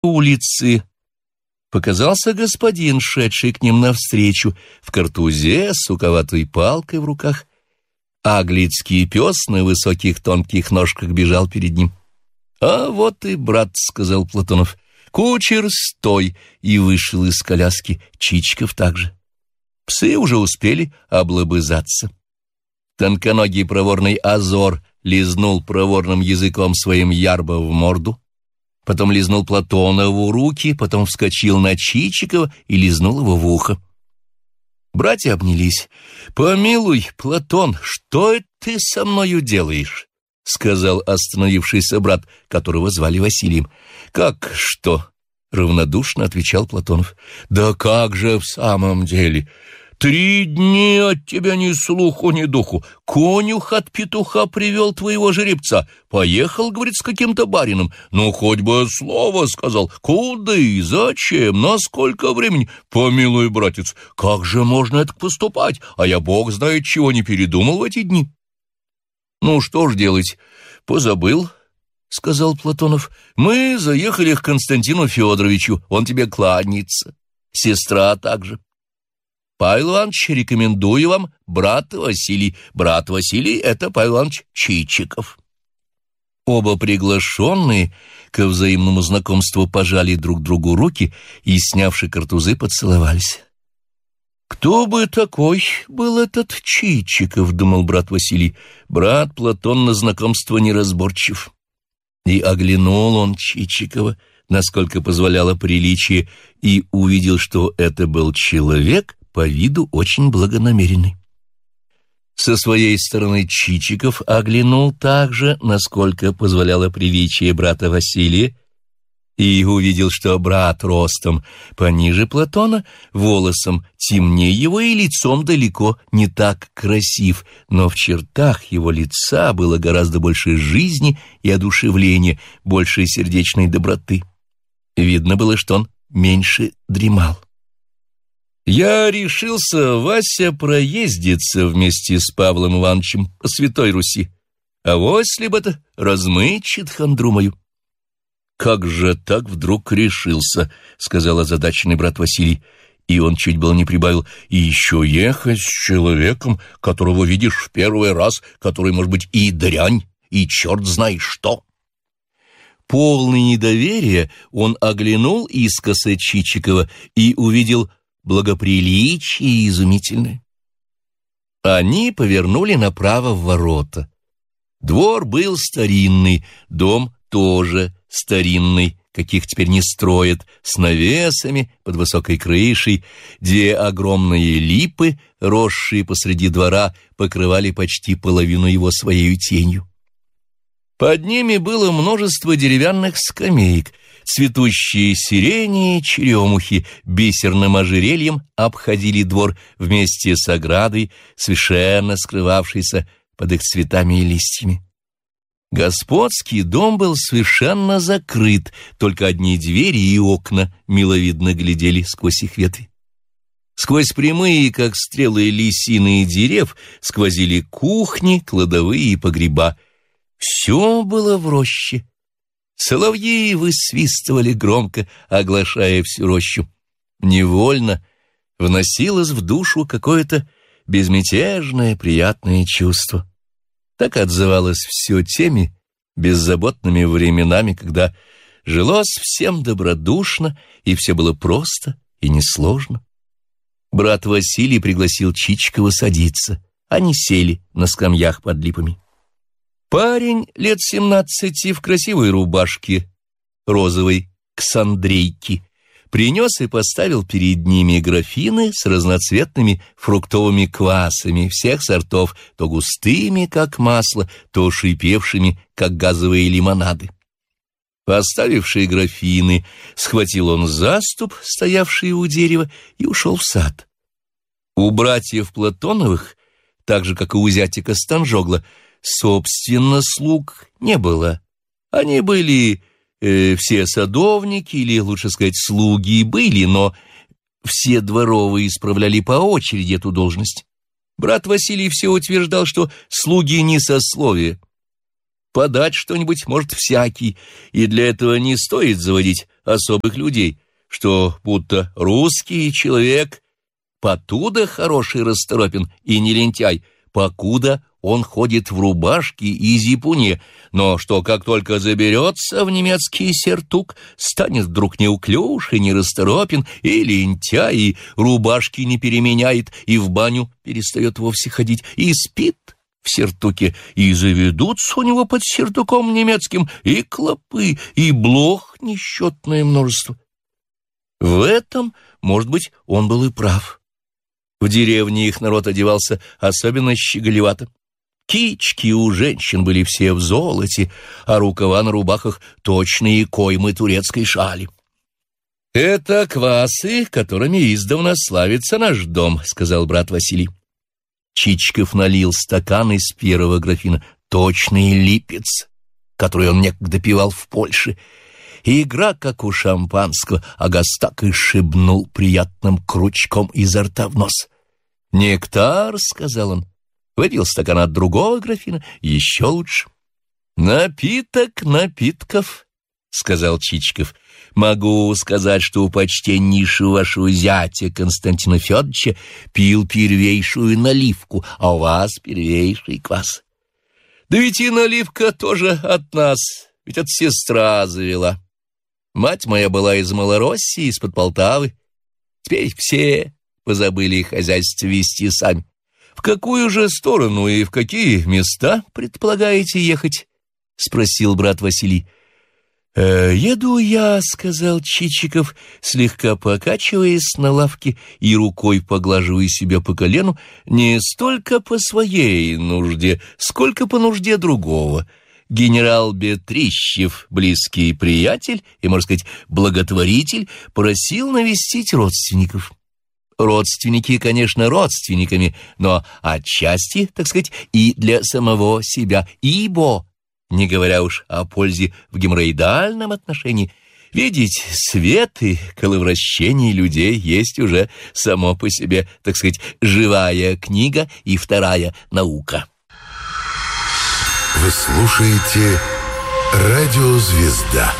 улицы показался господин, шедший к ним навстречу, в картузе с суковатой палкой в руках. Аглицкий пес на высоких тонких ножках бежал перед ним. «А вот и брат», — сказал Платонов. «Кучер, стой!» И вышел из коляски. Чичиков также. Псы уже успели облобызаться. Тонконогий проворный Азор лизнул проворным языком своим Ярба в морду, потом лизнул Платонову руки, потом вскочил на Чичикова и лизнул его в ухо. Братья обнялись. «Помилуй, Платон, что это ты со мною делаешь?» — сказал остановившийся брат, которого звали Василием. «Как что?» — равнодушно отвечал Платонов. «Да как же в самом деле? 3 дня от тебя ни слуху, ни духу. Конюх от петуха привел твоего жеребца. Поехал, говорит, с каким-то барином. Ну, хоть бы слово сказал. Куда и зачем? На сколько времени? Помилуй, братец, как же можно это поступать? А я, бог знает, чего не передумал в эти дни». «Ну, что ж делать? Позабыл», — сказал Платонов. «Мы заехали к Константину Федоровичу. Он тебе кланяется. Сестра также. Павел Иванович, рекомендую вам брата Василий. Брат Василий — это Павел Иванович Чичиков». Оба приглашенные ко взаимному знакомству пожали друг другу руки и, снявши картузы, поцеловались. «Кто бы такой был этот Чичиков?» — думал брат Василий. Брат Платон на знакомство неразборчив. И оглянул он Чичикова, насколько позволяло приличие, и увидел, что это был человек, по виду очень благонамеренный. Со своей стороны Чичиков оглянул также, насколько позволяло приличие брата Василия, и увидел, что брат ростом пониже Платона, волосом темнее его и лицом далеко не так красив, но в чертах его лица было гораздо больше жизни и одушевления, больше сердечной доброты. Видно было, что он меньше дремал. «Я решился, Вася, проездиться вместе с Павлом Ивановичем по Святой Руси. Авось ли бы это размычит хандру мою». «Как же так вдруг решился?» — сказал озадаченный брат Василий. И он чуть было не прибавил: «И еще ехать с человеком, которого видишь в первый раз, который, может быть, и дрянь, и черт знает что». Полный недоверия он оглянул искоса Чичикова и увидел благоприличие изумительное. Они повернули направо в ворота. Двор был старинный, дом тоже старинный, каких теперь не строят, с навесами под высокой крышей. 2 огромные липы, росшие посреди двора, покрывали почти половину его своей тенью. Под ними было множество деревянных скамеек. Цветущие сирени и черемухи бисерным ожерельем обходили двор вместе с оградой, совершенно скрывавшейся под их цветами и листьями. Господский дом был совершенно закрыт, только одни двери и окна миловидно глядели сквозь их ветви. Сквозь прямые, как стрелы, лисины дерев сквозили кухни, кладовые и погреба. Все было в роще. Соловьи высвистывали громко, оглашая всю рощу. Невольно вносилось в душу какое-то безмятежное, приятное чувство. Так отзывалось все теми беззаботными временами, когда жилось всем добродушно, и все было просто и несложно. Брат Василий пригласил Чичикова садиться. Они сели на скамьях под липами. Парень лет 17 в красивой рубашке розовой ксандрейки принес и поставил перед ними графины с разноцветными фруктовыми квасами всех сортов, то густыми, как масло, то шипевшими, как газовые лимонады. Поставивший графины, схватил он заступ, стоявший у дерева, и ушел в сад. У братьев Платоновых, так же, как и у зятя Костанжогла, собственно, слуг не было. Они были все садовники, или, лучше сказать, слуги были, но все дворовые исправляли по очереди эту должность. Брат Василий все утверждал, что слуги не сословие. Подать что-нибудь может всякий, и для этого не стоит заводить особых людей, что будто русский человек потуда хороший расторопен и не лентяй, покуда он ходит в рубашке и зипуне, но что как только заберется в немецкий сертук, станет вдруг неуклюж и нерасторопен, и лентяй, и рубашки не переменяет, и в баню перестает вовсе ходить, и спит в сертуке, и заведутся у него под сертуком немецким и клопы, и блох несчетное множество. В этом, может быть, он был и прав. В деревне их народ одевался особенно щеголевато. Кички у женщин были все в золоте, а рукава на рубахах точные коймы турецкой шали. «Это квасы, которыми издавна славится наш дом», — сказал брат Василий. Чичиков налил стакан из первого графина, точный липец, который он некогда пивал в Польше. И игра, как у шампанского, а Гастак и шибнул приятным крючком изо рта в нос. «Нектар», — сказал он, выпил стакан от другого графина, еще лучше. «Напиток напитков», — сказал Чичиков. «Могу сказать, что у почтеннейшего вашего зятя Константина Федоровича пил первейшую наливку, а у вас первейший квас». «Да ведь и наливка тоже от нас, ведь от сестра завела. Мать моя была из Малороссии, из-под Полтавы. Теперь все позабыли хозяйство вести сами. В какую же сторону и в какие места предполагаете ехать?» — спросил брат Василий. «Еду я», — сказал Чичиков, слегка покачиваясь на лавке и рукой поглаживая себя по колену, не столько по своей нужде, сколько по нужде другого. Генерал Бетрищев, близкий приятель и, можно сказать, благотворитель, просил навестить родственников. Родственники, конечно, родственниками, но отчасти, так сказать, и для самого себя, ибо, не говоря уж о пользе в геморроидальном отношении, видеть свет и коловращение людей есть уже само по себе, так сказать, живая книга и вторая наука. Вы слушаете «Радио Звезда».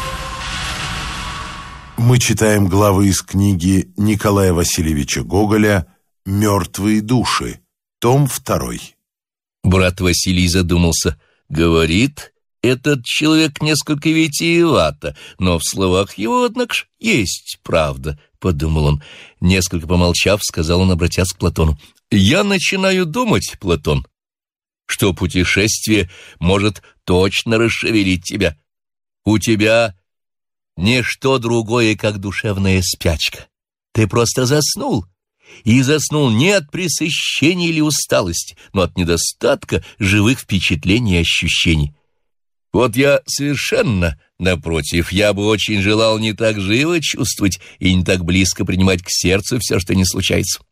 Мы читаем главы из книги Николая Васильевича Гоголя «Мертвые души», том 2. Брат Василий задумался. Говорит, этот человек несколько витиевато, но в словах его, однако ж, есть правда, — подумал он. Несколько помолчав, сказал он, обратясь к Платону. «Я начинаю думать, Платон, что путешествие может точно расшевелить тебя. У тебя не что другое, как душевная спячка. Ты просто заснул, и заснул не от пресыщения или усталости, но от недостатка живых впечатлений и ощущений. Вот я совершенно, напротив, я бы очень желал не так живо чувствовать и не так близко принимать к сердцу все, что не случается».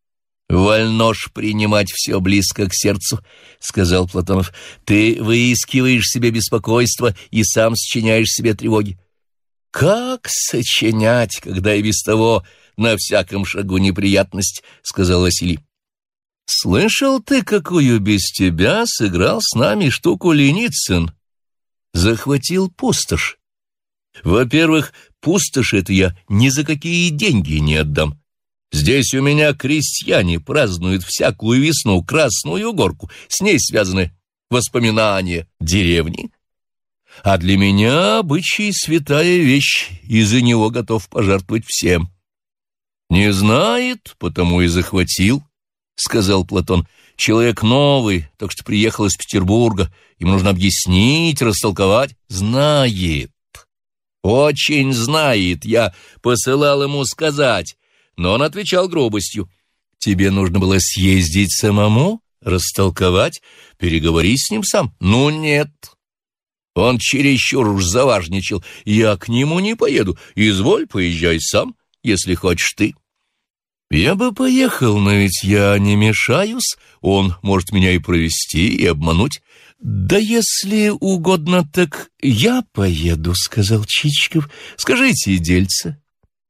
«Вольно ж принимать все близко к сердцу», — сказал Платонов. «Ты выискиваешь себе беспокойство и сам сочиняешь себе тревоги». «Как сочинять, когда и без того на всяком шагу неприятность», — сказал Василий. «Слышал ты, какую без тебя сыграл с нами штуку Леницын? Захватил пустошь. Во-первых, пустошь это я ни за какие деньги не отдам. Здесь у меня крестьяне празднуют всякую весну Красную Горку, с ней связаны воспоминания деревни. А для меня обычай — святая вещь, и за него готов пожертвовать всем». «Не знает, потому и захватил», — сказал Платон. «Человек новый, так что приехал из Петербурга, ему нужно объяснить, растолковать». «Знает, очень знает, я посылал ему сказать». Но он отвечал грубостью. «Тебе нужно было съездить самому, растолковать, переговори с ним сам». «Ну нет, он чересчур уж заважничал, я к нему не поеду, изволь, поезжай сам, если хочешь ты». «Я бы поехал, но ведь я не мешаюсь, он может меня и провести, и обмануть». «Да если угодно, так я поеду», — сказал Чичиков. «Скажите, дельце».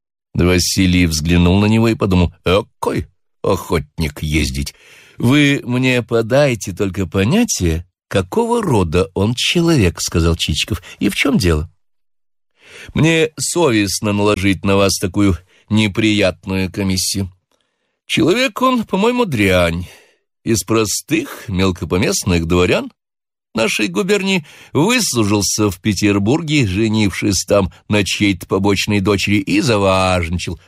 Василий взглянул на него и подумал: «Какой охотник ездить! Вы мне подайте только понятие, какого рода он человек, — сказал Чичиков, — и в чем дело? Мне совестно наложить на вас такую неприятную комиссию. Человек он, по-моему, дрянь, из простых мелкопоместных дворян нашей губернии, выслужился в Петербурге, женившись там на чьей-то побочной дочери, и заважничал,